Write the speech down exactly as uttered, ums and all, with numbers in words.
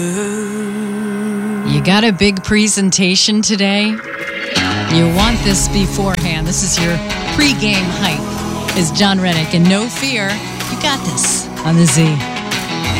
You got a big presentation today? You want this beforehand. This is your pregame hype. Is John Reddick, and no fear, you got this on the Z.